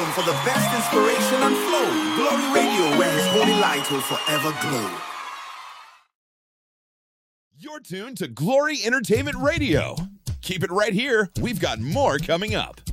for the best inspiration and flow. Glory Radio, where His holy light will forever glow. You're tuned to Glory Entertainment Radio. Keep it right here. We've got more coming up.